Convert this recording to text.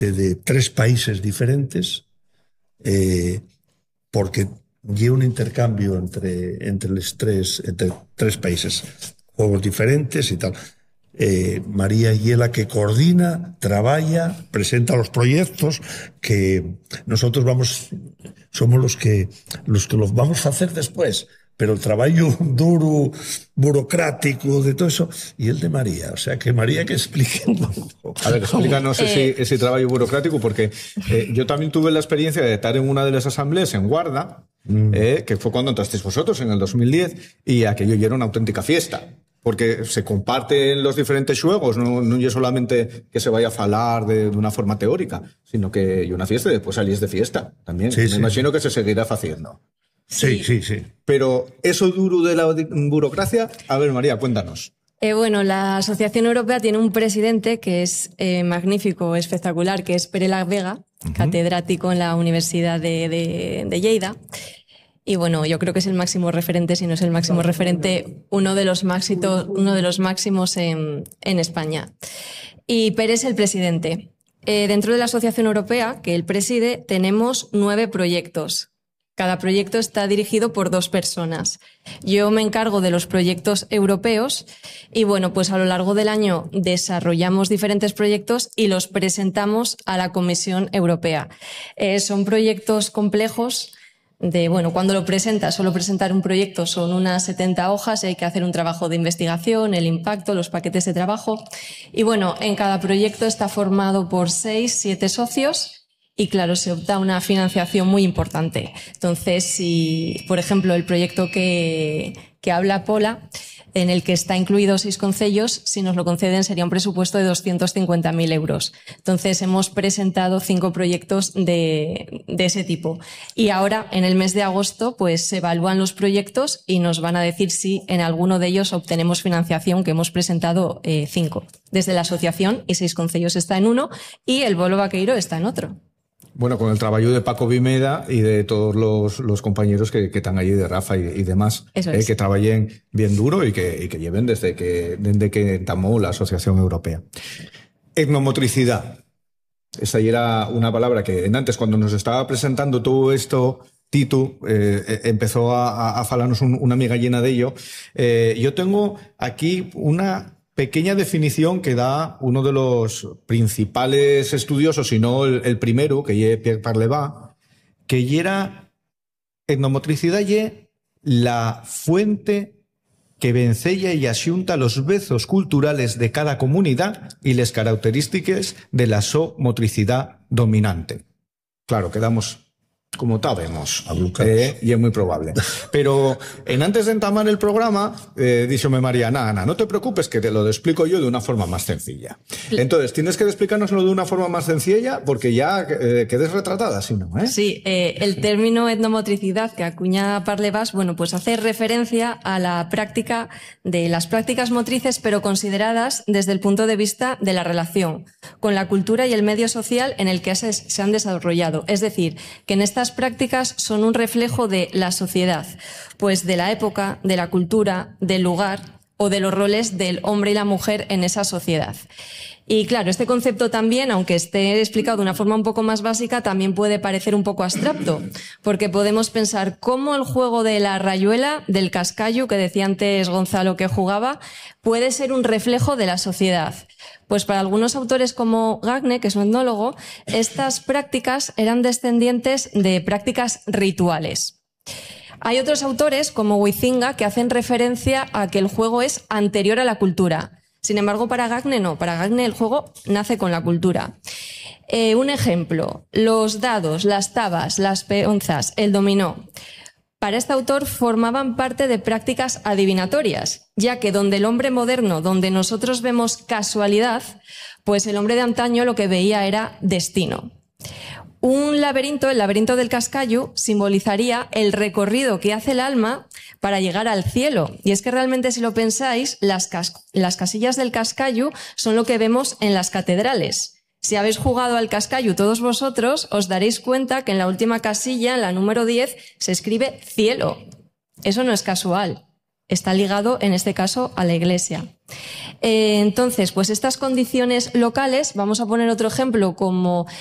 de 3 países diferentes, porque lleva un intercambio entre los tres países, juegos diferentes y tal. María y la que coordina, trabaja, presenta los proyectos, que nosotros somos los que los vamos a hacer después, pero el trabajo duro, burocrático, de todo eso, y el de María. O sea, que María que explique un poco. A ver, explícanos ese trabajo burocrático, porque yo también tuve la experiencia de estar en una de las asambleas en Guarda, que fue cuando entrasteis vosotros, en el 2010, y aquello ya era una auténtica fiesta. Porque se comparten los diferentes juegos, no es solamente que se vaya a falar de una forma teórica, sino que hay una fiesta y después salís de fiesta también. Sí, Me sí. imagino que se seguirá haciendo. Sí. Pero eso duro de la burocracia, a ver, María, cuéntanos. Bueno, la Asociación Europea tiene un presidente que es magnífico, espectacular, que es Pere La Vega, catedrático en la Universidad de Lleida. Y bueno, yo creo que es el máximo referente, si no es el máximo referente, uno de los máximos en España. Y Pere es el presidente. Dentro de la Asociación Europea, que él preside, tenemos 9 proyectos. Cada proyecto está dirigido por 2 personas. Yo me encargo de los proyectos europeos y bueno, pues a lo largo del año desarrollamos diferentes proyectos y los presentamos a la Comisión Europea. Son proyectos complejos. Cuando lo presentas, solo presentar un proyecto son unas 70 hojas y hay que hacer un trabajo de investigación, el impacto, los paquetes de trabajo. Y bueno, en cada proyecto está formado por 6, 7 socios y claro, se opta a una financiación muy importante. Entonces, si, por ejemplo, el proyecto que habla Pola, en el que está incluido 6 concellos, si nos lo conceden sería un presupuesto de 250.000 euros. Entonces hemos presentado 5 proyectos de ese tipo. Y ahora, en el mes de agosto, pues se evalúan los proyectos y nos van a decir si en alguno de ellos obtenemos financiación, que hemos presentado 5. Desde la asociación, y 6 concellos está en uno, y el Bolo Vaqueiro está en otro. Bueno, con el trabajo de Paco Vimeda y de todos los compañeros que están allí, de Rafa y demás, que trabajen bien duro y que lleven desde que entamó la Asociación Europea. Etnomotricidad. Esa era una palabra que antes, cuando nos estaba presentando todo esto, Titu empezó a falarnos una miga llena de ello. Yo tengo aquí una pequeña definición que da uno de los principales estudiosos, si no el primero, que es Pierre Parleva, que era etnomotricidad y la fuente que vencella y axunta los vezos culturales de cada comunidad y las características de la so motricidad dominante. Claro, quedamos como sabemos, y es muy probable. Pero antes de entamar el programa, díxome María, no te preocupes, que te lo explico yo de una forma más sencilla. Entonces, tienes que explicárnoslo de una forma más sencilla porque ya quedes retratada, si no, ¿eh? Sí, el término etnomotricidad que acuña Parlevas, bueno, pues hace referencia a la práctica de las prácticas motrices, pero consideradas desde el punto de vista de la relación con la cultura y el medio social en el que se han desarrollado. Es decir, que en estas prácticas son un reflejo de la sociedad, pues de la época, de la cultura, del lugar o de los roles del hombre y la mujer en esa sociedad. Y claro, este concepto también, aunque esté explicado de una forma un poco más básica, también puede parecer un poco abstracto, porque podemos pensar cómo el juego de la rayuela, del cascayu, que decía antes Gonzalo que jugaba, puede ser un reflejo de la sociedad. Pues para algunos autores como Gagne, que es un etnólogo, estas prácticas eran descendientes de prácticas rituales. Hay otros autores, como Huizinga, que hacen referencia a que el juego es anterior a la cultura. Sin embargo, para Gagne no. Para Gagne el juego nace con la cultura. Un ejemplo, los dados, las tabas, las peonzas, el dominó. Para este autor formaban parte de prácticas adivinatorias, ya que donde el hombre moderno, donde nosotros vemos casualidad, pues el hombre de antaño lo que veía era destino. Un laberinto, el laberinto del cascayu, simbolizaría el recorrido que hace el alma para llegar al cielo. Y es que realmente, si lo pensáis, las casillas del cascayu son lo que vemos en las catedrales. Si habéis jugado al cascayu todos vosotros, os daréis cuenta que en la última casilla, en la número 10, se escribe cielo. Eso no es casual. Está ligado, en este caso, a la iglesia. Entonces, pues estas condiciones locales, vamos a poner otro ejemplo como